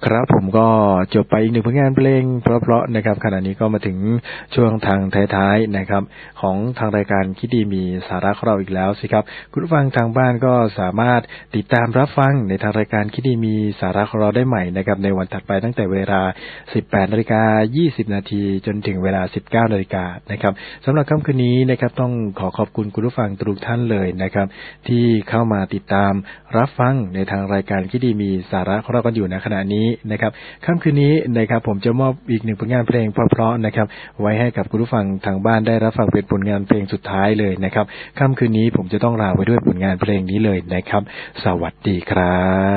ครับผมก็จบไปอีกหนึ่งผลงานเพลงเพราะๆนะครับขณะนี้ก็มาถึงช่วงทางท้ายๆนะครับของทางรายการคิดดีมีสาระของเราอีกแล้วสิครับคุณผู้ฟังทางบ้านก็สามารถติดตามรับฟังในทางรายการคิดดีมีสาระของเราได้ใหม่นะครับในวันถัดไปตั้งแต่เวลา 18:20 นาทีจนถึงเวลา 19 นาฬิกานะครับสำหรับค่ำคืนนี้นะครับต้องขอบคุณคุณผู้ฟังทุกท่านเลยนะครับที่เข้ามาติดตามรับฟังในทางรายการคิดดีมีสาระของเรากันอยู่ในขณะนี้นะครับค่ำคืนนี้นะครับผมจะมอบอีกหนึ่งผลงานเพลงเพราะๆนะครับไว้ให้กับคุณผู้ฟังทางบ้านได้รับฟังเป็นผลงานเพลงสุดท้ายเลยนะครับค่ำคืนนี้ผมจะต้องลาไปด้วยผลงานเพลงนี้เลยนะครับสวัสดีครับ